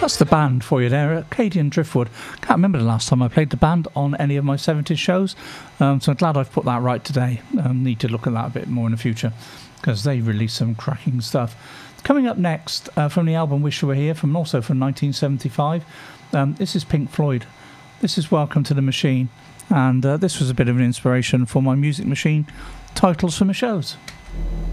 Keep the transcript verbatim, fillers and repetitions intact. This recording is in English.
That's the band for you there, Acadian Driftwood. Can't remember the last time I played the band on any of my seventies shows, um, so I'm glad I've put that right today. Um, need to look at that a bit more in the future, because they release some cracking stuff. Coming up next, uh, from the album Wish You Were Here, from also from nineteen seventy-five, um, this is Pink Floyd. This is Welcome to the Machine, and uh, this was a bit of an inspiration for my Music Machine titles for my shows.